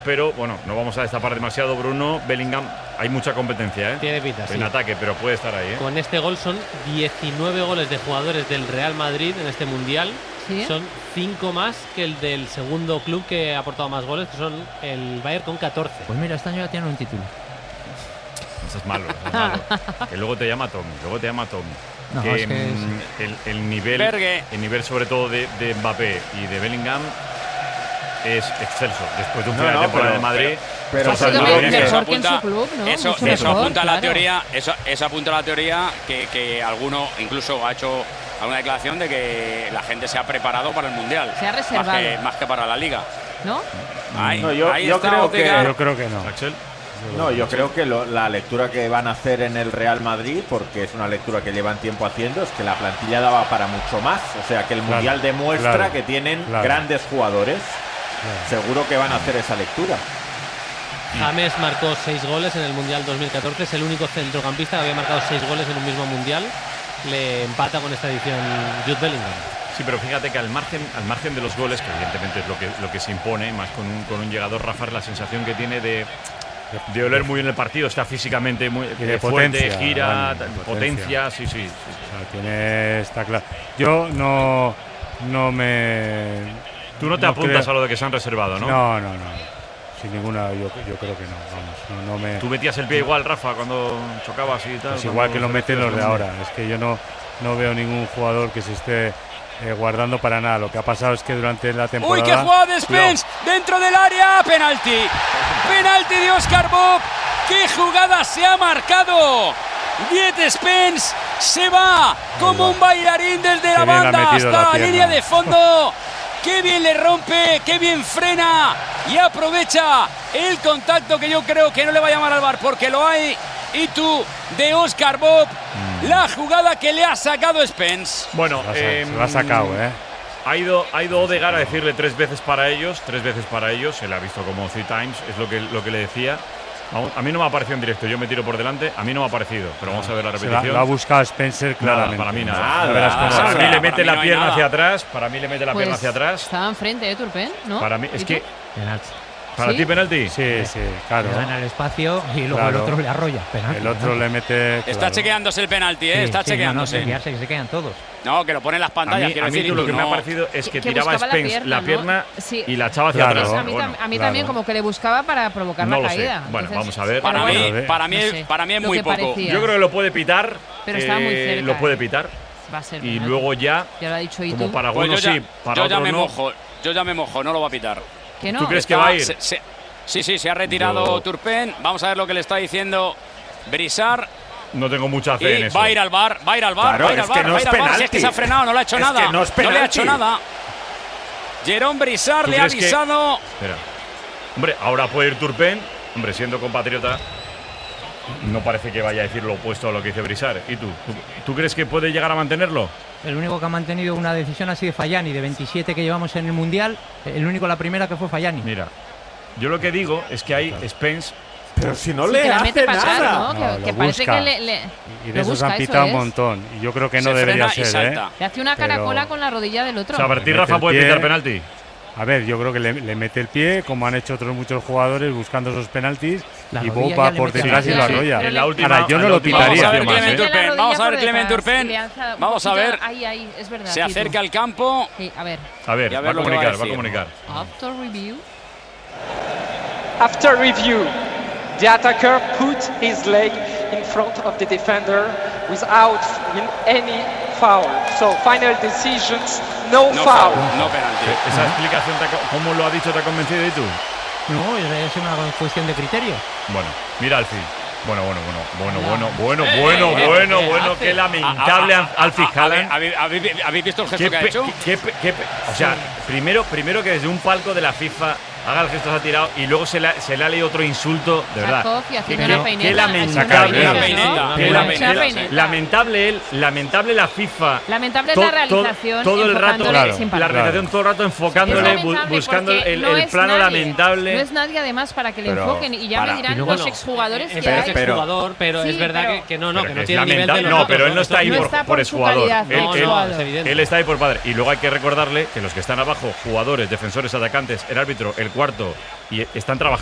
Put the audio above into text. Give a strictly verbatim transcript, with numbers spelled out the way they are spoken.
Pero bueno, no vamos a destapar demasiado, Bruno. Bellingham, hay mucha competencia, ¿eh? Tiene pinta, en sí. ataque, pero puede estar ahí, ¿eh? Con este gol son diecinueve goles de jugadores del Real Madrid en este Mundial. ¿Sí? Son cinco más que el del segundo club que ha aportado más goles, que son el Bayern con catorce. Pues mira, este año ya tiene un título. Eso es malo, eso es malo. Que luego te llama Tommy, luego te llama Tommy. No, que es que es... el, el nivel, Bergue. el nivel sobre todo de, de Mbappé y de Bellingham es excelso. Después de un No, final no, de temporada pero- de Madrid, pero- Ha sido Pero- mejor pero- que eso en apunta- su club, ¿no? Eso, Mucho eso mejor, apunta a la claro. teoría, eso, eso apunta a la teoría que, que alguno incluso ha hecho alguna declaración de que la gente se ha preparado para el Mundial. Se ha reservado. Más que, más que para la Liga. ¿No? Ahí, No, yo- ahí yo está creo que- Odegaard. Yo creo que no. Axel. No, yo creo que lo- la lectura que van a hacer en el Real Madrid, porque es una lectura que llevan tiempo haciendo, es que la plantilla daba para mucho más. O sea, que el Claro, Mundial demuestra claro, que tienen claro. grandes jugadores. Claro. Seguro que van a hacer esa lectura. James marcó seis goles en el Mundial dos mil catorce, es el único centrocampista que había marcado seis goles en un mismo Mundial. Le empata con esta edición Jude Bellingham. Sí, pero fíjate que al margen, al margen de los goles, que evidentemente es lo que, lo que se impone, más con un, con un llegador, Rafa, la sensación que tiene de, de oler muy bien el partido, está físicamente muy Y de fuerte, potencia, gira, Dani, ta- de potencia, potencia. sí, sí, sí. O sea, tiene, está claro. Yo no, no me. Tú no te no apuntas creo- a lo de que se han reservado, ¿no? No, no, no. Sin ninguna, yo, yo creo que no. Vamos, no, no me. Tú metías el pie igual, Rafa, cuando chocabas y tal. Pues cuando igual que lo se meten los de vestías ahora. Es que yo no, no veo ningún jugador que se esté eh, guardando para nada. Lo que ha pasado es que durante la temporada. Uy, qué jugada de Spence dentro del área, penalti. Penalti de Oscar Bob. Qué jugada se ha marcado. Diez Spence se va como un bailarín desde la Qué bien le ha banda metido hasta la la, pierna. línea de fondo. Qué bien le rompe, qué bien frena y aprovecha el contacto que yo creo que no le va a llamar al V A R porque lo hay. Y tú, de Oscar Bob, Mm. la jugada que le ha sacado Spence. Bueno, Se lo ha sa- eh, se lo ha sacado, ¿eh? Ha ido, ha ido Odegaard a decirle tres veces para ellos, tres veces para ellos. Se le ha visto como three times, es lo que, lo que le decía. Vamos, a mí no me ha parecido en directo, yo me tiro por delante. A mí no me ha parecido, pero vamos a ver la Se la- repetición. lo ha buscado Spencer Nada, claramente. para mí nada. Nada, Ya verás cómo- nada, para mí nada, le mete para mí la no hay pierna nada. hacia atrás. Para mí le mete la Pues pierna hacia atrás. Estaba enfrente de Turpin, ¿no? Para mí, es ¿Y que. tú? Penalti. ¿Para ¿Sí? ti penalti? Sí, sí, claro. Le gana el espacio y luego Claro. el otro le arrolla. Penalti, El otro penalti. le mete. Está claro. chequeándose el penalti, ¿eh? Sí, Está sí, no, no, chequeándose. chequearse, que se quedan todos. No, que lo pone en las A pantallas, mí, quiero a mí decir. lo que no. me ha parecido es que, Que tiraba buscaba la Spence pierna, la ¿no? pierna Sí. y la echaba hacia Claro. atrás. A mí, Bueno, tam- a mí claro. también como que le buscaba para provocar No la lo sé. caída. Bueno, vamos a ver. Para pero mí, bueno, para mí, no es- sé, para mí es lo muy que poco. parecía. yo creo que lo puede pitar. Pero estaba muy eh, cerca, Lo puede eh. pitar. va a ser Y penalti. luego ya, Ya lo ha dicho y como tú. para Pues algunos yo ya, sí, para yo ya otros me no. mojo, yo ya me mojo, no lo va a pitar. Que no. ¿Tú crees que Está- va a ir? se- se- sí, sí, se ha retirado Yo- Turpin. Vamos a ver lo que le está diciendo Brisar. No tengo mucha fe en Y eso. va a ir al V A R, va a ir al V A R, Claro, va a ir al es V A R, que no va a es ir al V A R. Si es penalti. que se ha frenado, no le ha hecho Es nada. que no es le ha penalti. hecho nada. Jerón Brisar ¿Tú le ha crees que- avisado. Espera. Hombre, ahora puede ir Turpin. Hombre, siendo compatriota, no parece que vaya a decir lo opuesto a lo que dice Brisar. ¿Y tú? ¿Tú, tú crees que puede llegar a mantenerlo? El único que ha mantenido una decisión ha sido Fallani, de veintisiete que llevamos en el Mundial. El único, la primera que fue Fallani. Mira, yo lo que digo es que hay Spence. Pero si no Sí, le que la hace mete para atrás, nada. ¿no? No, Que, lo que parece busca. que le, le- Y de lo esos busca, han eso pitado un es. montón. Y yo creo que no Se debería frena y ser, ¿eh? salta. Le hace una Pero- caracola con la rodilla del otro. O sea, para ti, Le Rafa, mete el puede pie. pitar penalti. A ver, yo creo que le, le mete el pie, como han hecho otros muchos jugadores buscando esos penaltis, La y rodilla Bob va ya le por mete detrás la y lo rodilla. arrolla. Sí, En la última, Ahora, yo en no la lo última pitaría. Vamos a ver ocasión más, Clement ¿eh? Turpin. La rodilla Vamos a ver por Clement detrás, Turpin. le alza un Vamos a poquito- ver. Ahí, ahí, es verdad. Se sí, tú. acerca al campo. Sí, a ver. A ver, Y a va ver a lo que va a comunicar, va a decir. comunicar. After review. After review, the attacker put his leg in front of the defender without in any foul. So final decisions, no, No foul. foul, no penalti. Esa explicación, te ha co- ¿cómo lo ha dicho? ¿Te ha convencido y tú? No, es una cuestión de criterio. Bueno, mira Alfie. Bueno, bueno, bueno, bueno, bueno, bueno, Eh, bueno, eh, bueno, eh, bueno, hace- qué lamentable A- a- a- Alfie a- a- Haaland. ¿habéis- ¿Habéis habéis visto el gesto Qué que ha pe- hecho? qué pe- qué pe- o sea, primero, primero que desde un palco de la FIFA haga el gesto, se ha tirado y luego se le, ha- se le ha leído otro insulto, de verdad. Sacó y haciendo Qué- una qué peineta. lamentable, Una Una peineta, qué una lame- peineta, peineta. sí. lamentable él, lamentable la FIFA. Lamentable To- la to- realización. todo el rato, enfocándole claro, sin la parar. realización todo el rato enfocándole, Es bu- lamentable buscando porque el, no el es plano nadie. lamentable. No es nadie además para que le Pero enfoquen y ya para- me dirán y luego los no. exjugadores Es que verdad hay. que es pero- jugador, pero Sí, es verdad pero- que, que no, no, Pero que que no es tiene el nivel de lamentable. los No, otros, pero él no está ahí No por, está por por es su jugador. calidad, Él, no, él- no, es evidente. él está ahí por padre. Y luego hay que recordarle que los que están abajo, jugadores, defensores, atacantes, el árbitro, el cuarto y están trabajando